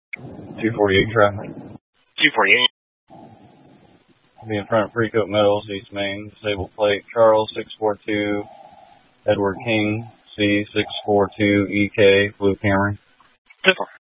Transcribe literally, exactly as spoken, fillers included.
two forty-eight traffic. two forty-eight. Be in front of Freecoat Metals, East Main. Disable plate Charles six four two, Edward King C six four two E K, Blue Camry. Simple.